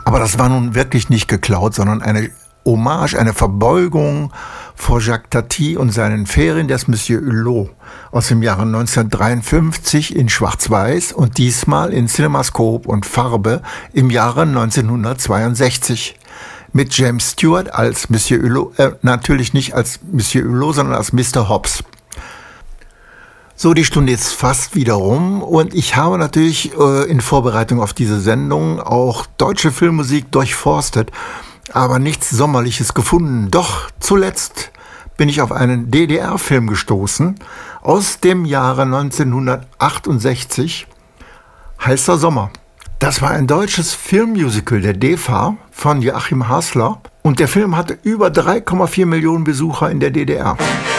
Aber das war nun wirklich nicht geklaut, sondern eine Hommage, eine Verbeugung vor Jacques Tati und seinen Ferien des Monsieur Hulot aus dem Jahre 1953 in Schwarz-Weiß und diesmal in Cinemascope und Farbe im Jahre 1962. Mit James Stewart als Monsieur Hulot, natürlich nicht als Monsieur Hulot, sondern als Mr. Hobbs. So, die Stunde ist fast wieder rum und ich habe natürlich in Vorbereitung auf diese Sendung auch deutsche Filmmusik durchforstet, aber nichts Sommerliches gefunden. Doch zuletzt bin ich auf einen DDR-Film gestoßen aus dem Jahre 1968, Heißer Sommer. Das war ein deutsches Filmmusical der DEFA von Joachim Hasler und der Film hatte über 3,4 Millionen Besucher in der DDR.